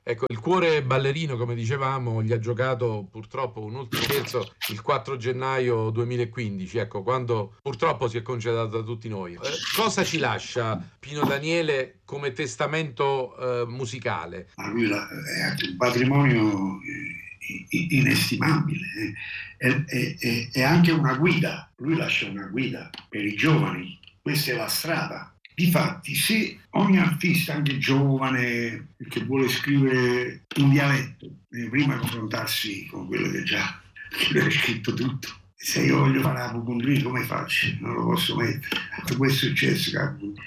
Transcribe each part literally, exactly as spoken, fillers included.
Ecco, il cuore ballerino, come dicevamo, gli ha giocato purtroppo un ultimo scherzo il quattro gennaio duemilaquindici, ecco, quando purtroppo si è congedato da tutti noi. Eh, cosa ci lascia Pino Daniele come testamento eh, musicale? Ma lui la, è un patrimonio eh, inestimabile, eh. è, è, è, è anche una guida, lui lascia una guida per i giovani, questa è la strada. Difatti, se ogni artista, anche giovane, che vuole scrivere in dialetto, deve prima confrontarsi con quello che già che ha scritto tutto. Se io voglio fare la Pupundri, come faccio? Non lo posso mettere. Tutto questo è successo,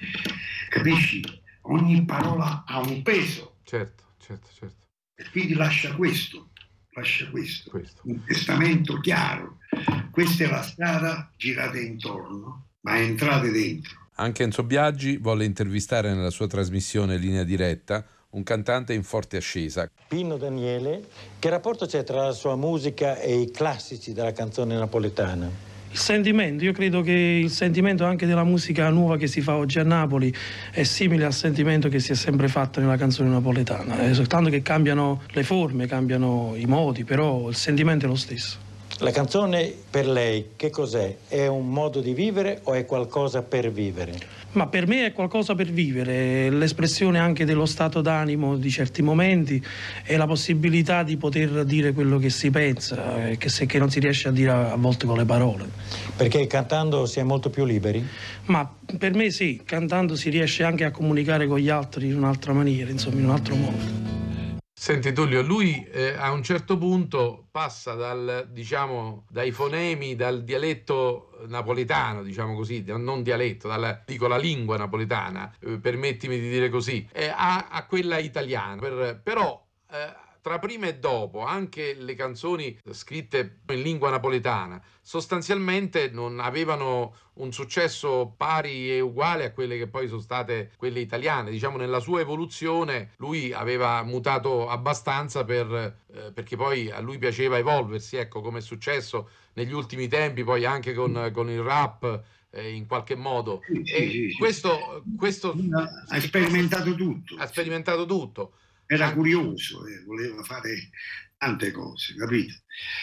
capisci? Ogni parola ha un peso. Certo, certo, certo. E quindi lascia questo, lascia questo. questo. Un testamento chiaro. Questa è la strada, girate intorno, ma entrate dentro. Anche Enzo Biagi volle intervistare nella sua trasmissione Linea Diretta un cantante in forte ascesa. Pino Daniele, che rapporto c'è tra la sua musica e i classici della canzone napoletana? Il sentimento, io credo che il sentimento anche della musica nuova che si fa oggi a Napoli è simile al sentimento che si è sempre fatto nella canzone napoletana, è soltanto che cambiano le forme, cambiano i modi, però il sentimento è lo stesso. La canzone per lei che cos'è? È un modo di vivere o è qualcosa per vivere? Ma per me è qualcosa per vivere, l'espressione anche dello stato d'animo di certi momenti e la possibilità di poter dire quello che si pensa, che, se, che non si riesce a dire a volte con le parole. Perché cantando si è molto più liberi? Ma per me sì, cantando si riesce anche a comunicare con gli altri in un'altra maniera, insomma in un altro modo. Senti Tullio, lui eh, a un certo punto passa dal, diciamo, dai fonemi, dal dialetto napoletano, diciamo così, non dialetto, dalla, dico la lingua napoletana, eh, permettimi di dire così, eh, a, a quella italiana. Per, però eh, tra prima e dopo anche le canzoni scritte in lingua napoletana sostanzialmente non avevano un successo pari e uguale a quelle che poi sono state quelle italiane. Diciamo, nella sua evoluzione lui aveva mutato abbastanza per, eh, perché poi a lui piaceva evolversi, ecco, come è successo negli ultimi tempi poi anche con, con il rap eh, in qualche modo. Sì, sì, e sì, questo, questo ha sperimentato tutto. Ha sperimentato tutto. Era curioso, eh, voleva fare tante cose, capito?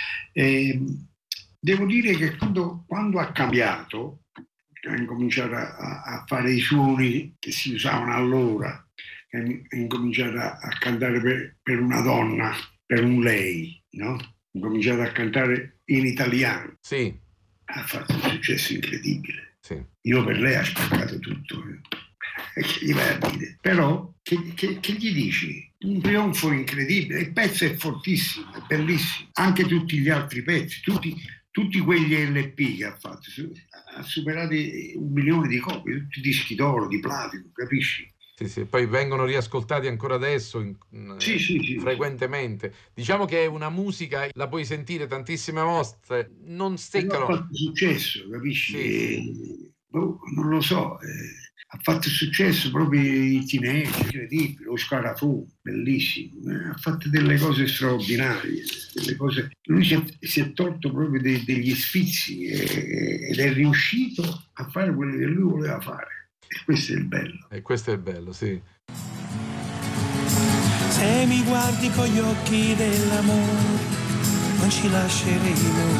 E devo dire che quando, quando ha cambiato, ha incominciato a, a fare i suoni che si usavano allora, ha incominciato a, a cantare per, per una donna, per un lei, no? Ha incominciato a cantare in italiano. Sì. Ha fatto un successo incredibile. Sì. Io per lei ha spaccato tutto. Eh. Che gli vai a dire? Però che, che, che gli dici? Un trionfo incredibile, il pezzo è fortissimo, è bellissimo, anche tutti gli altri pezzi, tutti, tutti quegli L P che ha fatto, ha superato un milione di copie, tutti dischi d'oro, di platino, capisci? Sì, sì, poi vengono riascoltati ancora adesso in, sì, sì, sì, frequentemente. Diciamo che è una musica, la puoi sentire tantissime volte, non steccano. Ha fatto successo, capisci? Sì, e, sì. boh, non lo so, eh, ha fatto successo proprio i Teenage, incredibile, lo Scarafù, bellissimo, eh, ha fatto delle cose straordinarie, delle cose... lui si è, si è tolto proprio de, degli sfizi e, ed è riuscito a fare quello che lui voleva fare. E questo è il bello. E questo è il bello, sì. Se mi guardi con gli occhi dell'amore, non ci lasceremo